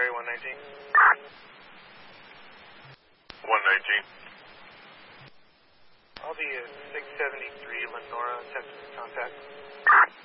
119. 119. I'll be at 673 Lenora, Texas, contact.